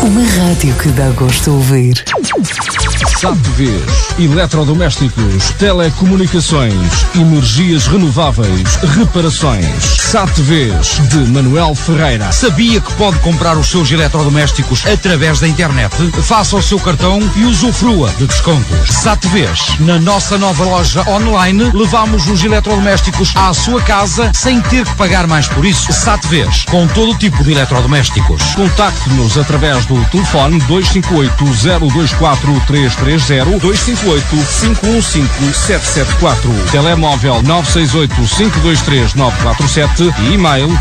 Uma rádio que dá gosto de ouvir. SATVES, eletrodomésticos, telecomunicações, energias renováveis, reparações. SATVES, de Manuel Ferreira. Sabia que pode comprar os seus eletrodomésticos através da internet? Faça o seu cartão e usufrua de descontos. SATVES, na nossa nova loja online, levamos os eletrodomésticos à sua casa sem ter que pagar mais por isso. SATVES, com todo o tipo de eletrodomésticos. Contacte-nos através do telefone 258-024-330, 258-515-774, telemóvel 968-523-947 e e-mail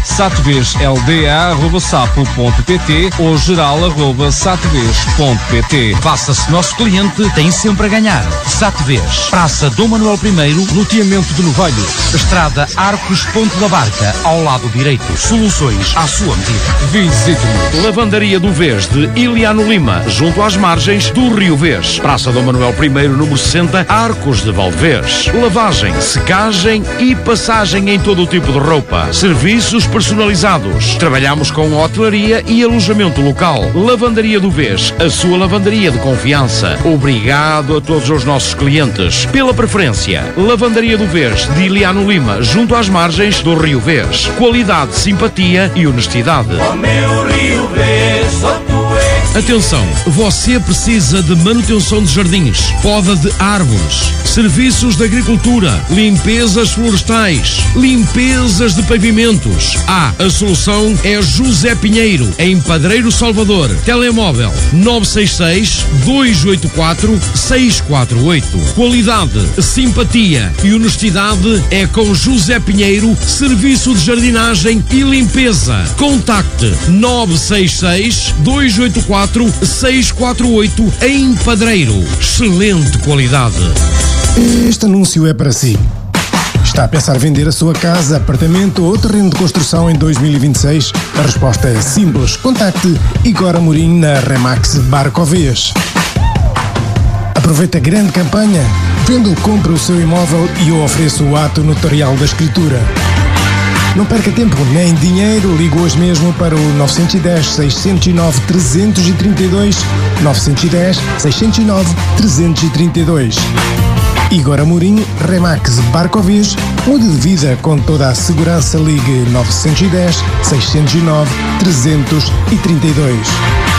satvesLDA@sapo.pt ou geral@satves.pt. Faça-se nosso cliente, tem sempre a ganhar. SATVES, Praça Dom Manuel I, loteamento de Novelho, Estrada Arcos Ponte da Barca, ao lado direito. Soluções à sua medida. Visite-nos. Lavandaria do Vês, de Iliano Lima, junto às margens do Rio Vês. Praça Dom Manuel I, número 60, Arcos de Valdevez. Lavagem, secagem e passagem em todo o tipo de roupa. Serviços personalizados. Trabalhamos com hotelaria e alojamento local. Lavandaria do Vês, a sua lavandaria de confiança. Obrigado a todos os nossos clientes pela preferência. Lavandaria do Vês, de Iliano Lima, junto às margens do Rio Vês. Qualidade, simpatia e honestidade. Oh, meu Rio Vês, só tu és. Atenção, você precisa de manutenção de jardins, poda de árvores, serviços de agricultura, limpezas florestais, limpezas de pavimentos. A solução é José Pinheiro, em Padreiro Salvador. Telemóvel 966-284-648. Qualidade, simpatia e honestidade é com José Pinheiro, serviço de jardinagem e limpeza. Contacte 966-284-648 em Padreiro. Excelente qualidade. Este anúncio é para si. Está a pensar vender a sua casa, apartamento ou terreno de construção em 2026? A resposta é simples. Contacte Igor Amorim na Remax Barcovês. Aproveite a grande campanha. Venda ou compre o seu imóvel e eu ofereço o ato notarial da escritura. Não perca tempo nem dinheiro, ligue hoje mesmo para o 910-609-332, 910-609-332. Igor Amorim, Remax Barcovês, mude de vida com toda a segurança, ligue 910-609-332.